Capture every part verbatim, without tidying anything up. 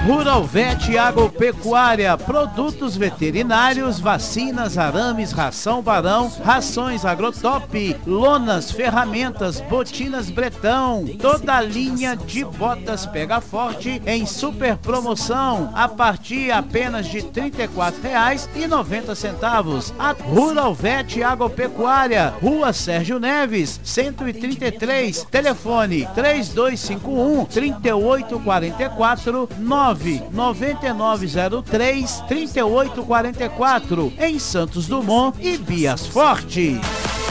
Rural Vet Agropecuária, produtos veterinários, vacinas, arames, ração Barão, rações Agrotop, lonas, ferramentas, botinas Bretão, toda a linha de botas Pega Forte em super promoção, a partir apenas de trinta e quatro reais e noventa centavos. A Rural Vet Agropecuária, Rua Sérgio Neves, cento e trinta e três, telefone três dois cinco um, três oito quatro quatro, nove nove nove zero três, três oito quatro quatro, em Santos Dumont e Bias Forte.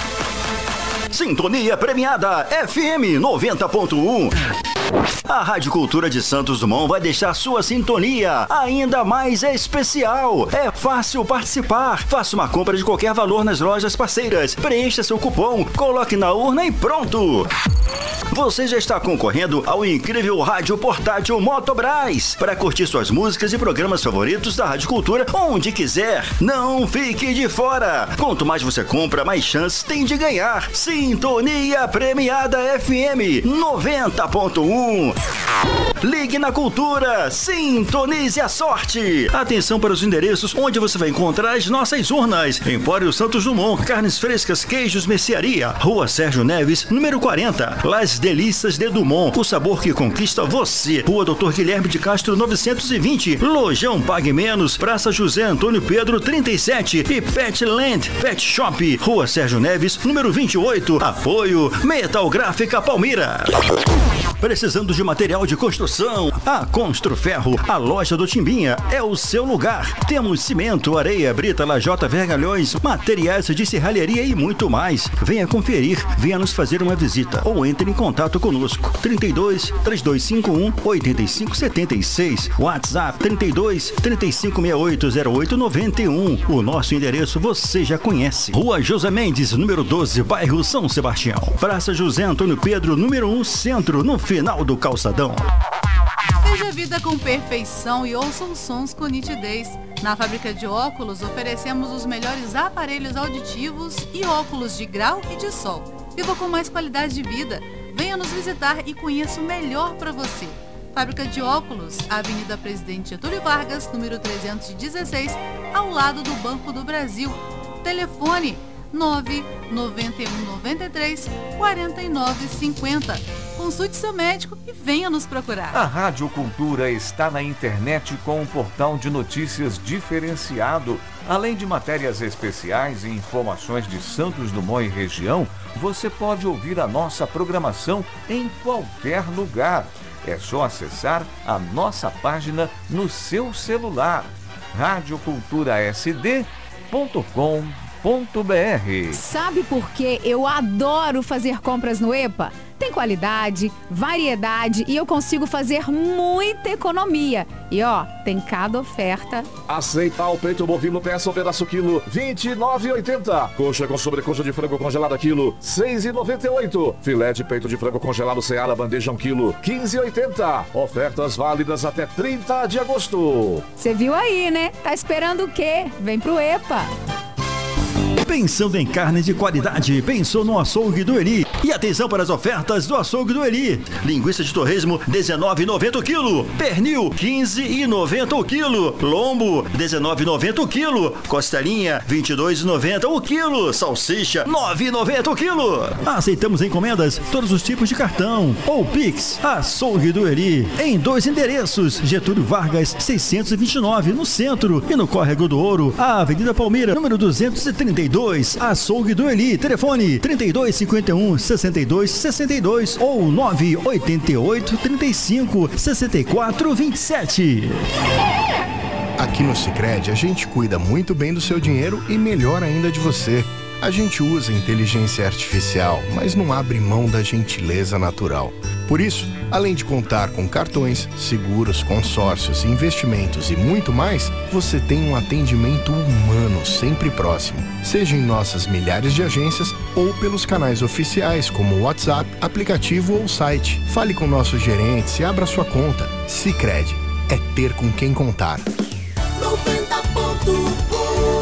Sintonia premiada F M noventa ponto um. A Rádio Cultura de Santos Dumont vai deixar sua sintonia ainda mais especial. É fácil participar. Faça uma compra de qualquer valor nas lojas parceiras. Preencha seu cupom, coloque na urna e pronto. Você já está concorrendo ao incrível rádio portátil Motobras para curtir suas músicas e programas favoritos da Rádio Cultura onde quiser. Não fique de fora. Quanto mais você compra, mais chances tem de ganhar. Sintonia premiada F M noventa ponto um. Ligue na Cultura, sintonize a sorte. Atenção para os endereços onde você vai encontrar as nossas urnas. Empório Santos Dumont, carnes frescas, queijos, mercearia. Rua Sérgio Neves, número quarenta. Las Delícias de Dumont, o sabor que conquista você. Rua Doutor Guilherme de Castro, novecentos e vinte. Lojão Pague Menos, Praça José Antônio Pedro, trinta e sete. E Petland Pet Shop, Rua Sérgio Neves, número vinte e oito. Apoio Metal Gráfica Palmira. Precisando de material de construção? A Construferro, a loja do Timbinha, é o seu lugar. Temos cimento, areia, brita, lajota, vergalhões, materiais de serralheria e muito mais. Venha conferir, venha nos fazer uma visita ou entre em contato conosco. trinta e dois, três dois cinco um, oito cinco sete seis, WhatsApp trinta e dois, trinta e cinco sessenta e oito, zero oito noventa e um. O nosso endereço você já conhece. Rua José Mendes, número doze, bairro São Sebastião. Praça José Antônio Pedro, número um, centro, no final do calçadão. Veja a vida com perfeição e ouça os sons com nitidez. Na Fábrica de Óculos oferecemos os melhores aparelhos auditivos e óculos de grau e de sol. Viva com mais qualidade de vida. Venha nos visitar e conheça o melhor para você. Fábrica de Óculos, Avenida Presidente Getúlio Vargas, número trezentos e dezesseis, ao lado do Banco do Brasil. Telefone nove nove um nove três, quatro nove cinco zero. Consulte seu médico e venha nos procurar. A Rádio Cultura está na internet com um portal de notícias diferenciado. Além de matérias especiais e informações de Santos Dumont e região, você pode ouvir a nossa programação em qualquer lugar. É só acessar a nossa página no seu celular. rádio cultura s d ponto com ponto b r. Sabe por que eu adoro fazer compras no E P A? Tem qualidade, variedade e eu consigo fazer muita economia. E ó, tem cada oferta. Aceitar o peito bovino peça um pedaço quilo, vinte e nove reais e oitenta centavos. Coxa com sobrecoxa de frango congelada quilo, seis reais e noventa e oito centavos. Filé de peito de frango congelado Seara bandeja um quilo, quinze reais e oitenta centavos. Ofertas válidas até trinta de agosto. Você viu aí, né? Tá esperando o quê? Vem pro E P A. Pensando em carne de qualidade, pensou no Açougue do Eli. E atenção para as ofertas do Açougue do Eli. Linguiça de torresmo, dezenove reais e noventa centavos o quilo. Pernil, quinze reais e noventa centavos o quilo. Lombo, dezenove reais e noventa centavos o quilo. Costelinha, vinte e dois reais e noventa centavos o quilo. Salsicha, nove reais e noventa centavos o quilo. Aceitamos encomendas, todos os tipos de cartão. Ou Pix, Açougue do Eli. Em dois endereços, Getúlio Vargas, seiscentos e vinte e nove, no centro. E no Córrego do Ouro, a Avenida Palmeira, número duzentos e trinta e dois. Açougue do Eli. Telefone trinta e dois, cinquenta e um, sessenta e dois, sessenta e dois ou nove oito oito, trinta e cinco, sessenta e quatro, vinte e sete. Aqui no Sicredi a gente cuida muito bem do seu dinheiro e melhor ainda de você. A gente usa inteligência artificial, mas não abre mão da gentileza natural. Por isso, além de contar com cartões, seguros, consórcios, investimentos e muito mais, você tem um atendimento humano sempre próximo, seja em nossas milhares de agências ou pelos canais oficiais como o WhatsApp, aplicativo ou site. Fale com nossos gerentes e abra sua conta. Sicredi é ter com quem contar. noventa ponto um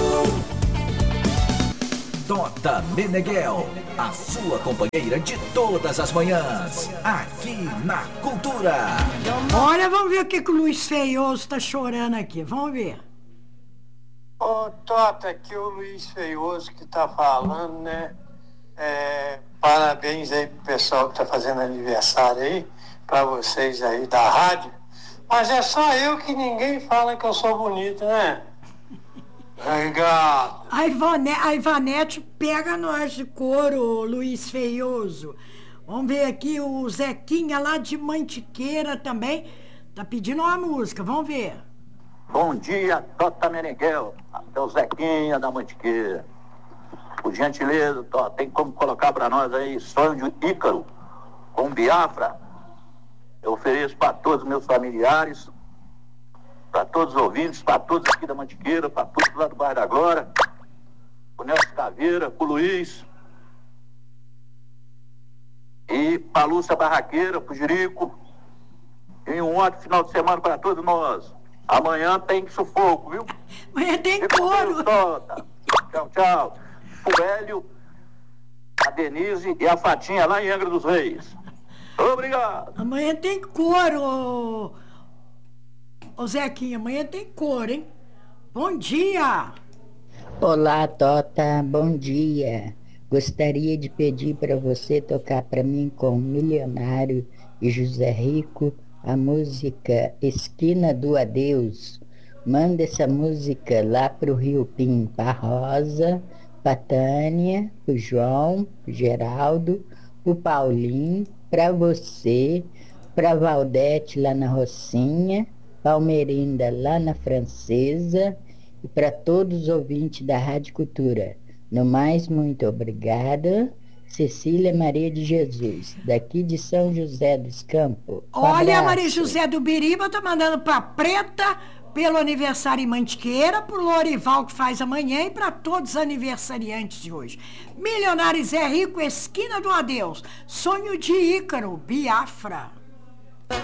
Tota Meneghel, a sua companheira de todas as manhãs, aqui na Cultura. Olha Agora vamos ver o que, que o Luiz Feioso tá chorando aqui. Vamos ver. Ô, Tota, aqui o Luiz Feioso que tá falando, né? É, parabéns aí pro pessoal que tá fazendo aniversário aí, pra vocês aí da rádio. Mas é só eu que ninguém fala que eu sou bonito, né? Obrigado. A, Ivone, a Ivanete pega nós de couro, Luiz Feioso. Vamos ver aqui o Zequinha lá de Mantiqueira também. Tá pedindo uma música, vamos ver. Bom dia, Tota Meneghel. É o Zequinha da Mantiqueira. Por gentileza, Tota, tem como colocar pra nós aí Sonho de Ícaro com Biafra? Eu ofereço para todos os meus familiares, para todos os ouvintes, para todos aqui da Mantiqueira, para todos lá do bairro da Glória, o Nelson Caveira, o Luiz, e para a Lúcia Barraqueira, para o Jerico, e um ótimo final de semana para todos nós. Amanhã tem sufoco, viu? Amanhã tem couro. Tchau, tchau. O Hélio, a Denise e a Fatinha lá em Angra dos Reis. Obrigado. Amanhã tem couro, ô, ô Zequinha, amanhã tem couro, hein? Bom dia. Olá, Tota, bom dia. Gostaria de pedir para você tocar para mim com Milionário e José Rico a música Esquina do Adeus. Manda essa música lá pro Rio Pim, pra Rosa, pra Tânia, pro João, pro Geraldo, pro Paulinho, pra você, pra Valdete lá na Rocinha, Palmeirinda lá na Francesa e para todos os ouvintes da Rádio Cultura. No mais, muito obrigada. Cecília Maria de Jesus, daqui de São José dos Campos. Um Olha, a abraço. Maria José do Biriba tá mandando pra Preta, pelo aniversário em Mantiqueira, pro Lorival que faz amanhã e para todos os aniversariantes de hoje. Milionário Zé Rico, Esquina do Adeus, Sonho de Ícaro, Biafra.